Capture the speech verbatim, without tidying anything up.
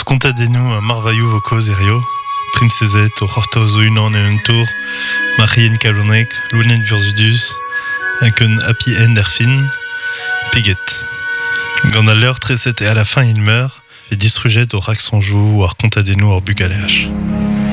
scontadenu marvaiu voco zerio, princezet o c'hortoz unan en un tour, marien kalonek, lounet burzudus, avec un happy end er fin, piget. Gant a l'heure treset et à la fin il meurt, et distruget au rac son jou, ou ar contadenu or bugaleach.